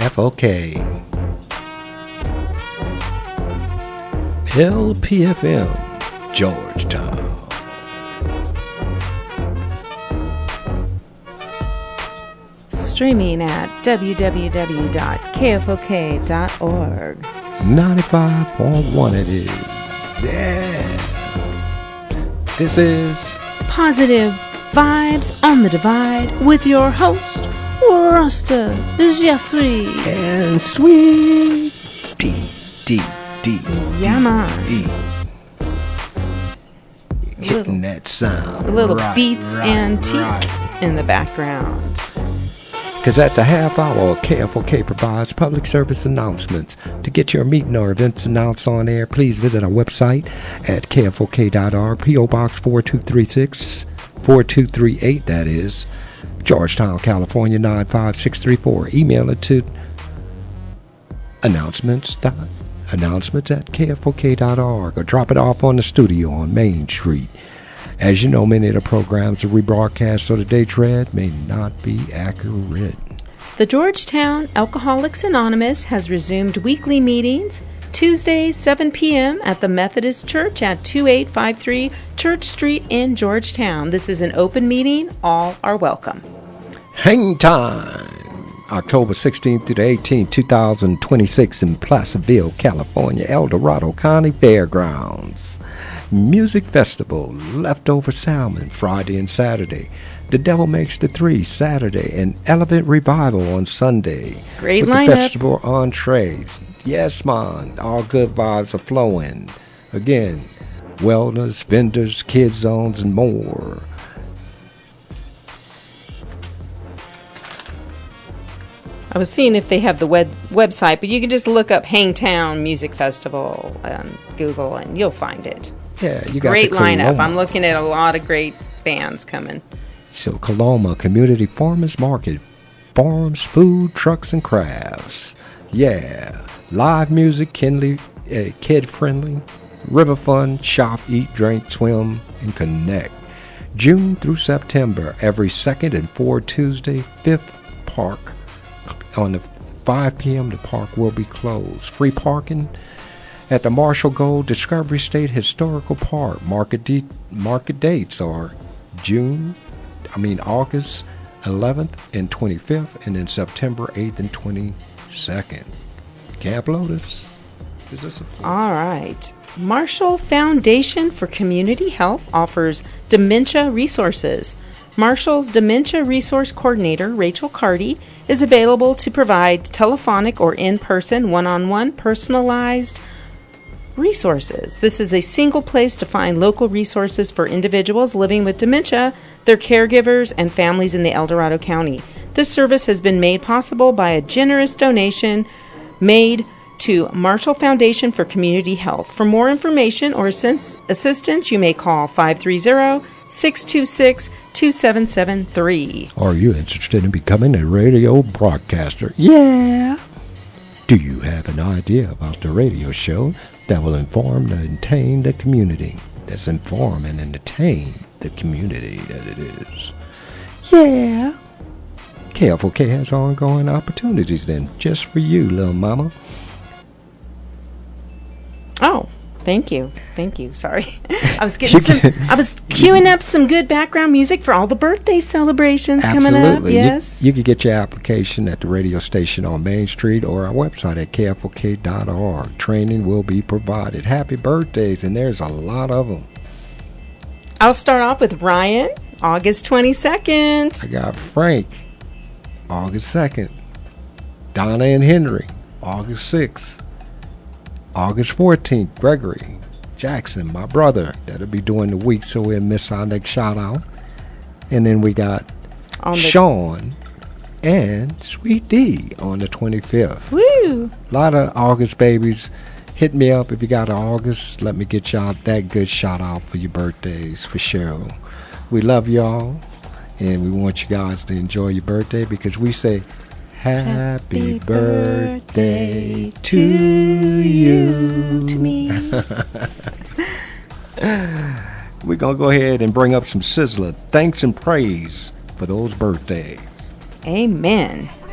KFOK. LPFM, Georgetown. Streaming at www.kfok.org. 95.1 it is. Yeah. This is Positive Vibes on the Divide with your host, Rasta Jeffrey. and Sweet D. Yeah, man. D. Hitting that sound. A little right, Beats right, Antique right. in the background. Because at the half hour, KFOK provides public service announcements. To get your meeting or events announced on air, please visit our website at kfok.org, P.O. Box 4238, that is, Georgetown, California, 95634. Email it to announcements at kfok.org or drop it off on the studio on Main Street. As you know, many of the programs are rebroadcast, so the dates read may not be accurate. The Georgetown Alcoholics Anonymous has resumed weekly meetings Tuesdays, 7 p.m. at the Methodist Church at 2853 Church Street in Georgetown. This is an open meeting. All are welcome. Hang time! October 16th to the 18th, 2026 in Placerville, California, El Dorado County Fairgrounds. Music Festival, Leftover Salmon, Friday and Saturday. The Devil Makes the Three, Saturday, and Elephant Revival on Sunday. Great with lineup. The festival entrees. Yes, man, all good vibes are flowing. Again, wellness, vendors, kid zones, and more. I was seeing if they have the website, but you can just look up Hangtown Music Festival on Google and you'll find it. Yeah, you got Great the lineup. Coloma. I'm looking at a lot of great bands coming. So Coloma Community Farmers Market, farms, food, trucks, and crafts. Yeah, live music, kid friendly, river fun, shop, eat, drink, swim, and connect. June through September, every second and fourth Tuesday, 5th Park. On the 5 p.m. the park will be closed. Free parking at the Marshall Gold Discovery State Historical Park. Market dates are August 11th and 25th, and then September 8th and 22nd. Camp Lotus. Is this a All right. Marshall Foundation for Community Health offers dementia resources. Marshall's Dementia Resource Coordinator, Rachel Carty, is available to provide telephonic or in-person, one-on-one, personalized resources. This is a single place to find local resources for individuals living with dementia, their caregivers, and families in the El Dorado County. This service has been made possible by a generous donation made to Marshall Foundation for Community Health. For more information or assistance, you may call 530-626-2773. Are you interested in becoming a radio broadcaster? Yeah! Do you have an idea about the radio show that will inform and entertain the community? That's inform and entertain the community that it is. Yeah! KFOK has ongoing opportunities then, just for you, little mama. Oh, thank you. Sorry. I was queuing up some good background music for all the birthday celebrations coming up. Yes. You could get your application at the radio station on Main Street or our website at kfok.org. Training will be provided. Happy birthdays, and there's a lot of them. I'll start off with Ryan, August 22nd. I got Frank, August 2nd. Donna and Henry, August 6th. August 14th, Gregory Jackson, my brother. That'll be during the week, so we'll miss our next shout out. And then we got Sean and Sweet D on the 25th. Woo! A lot of August babies. Hit me up if you got an August. Let me get y'all that good shout out for your birthdays, for sure. We love y'all, and we want you guys to enjoy your birthday because we say, Happy birthday to you. To me. We're going to go ahead and bring up some Sizzler. Thanks and praise for those birthdays. Amen.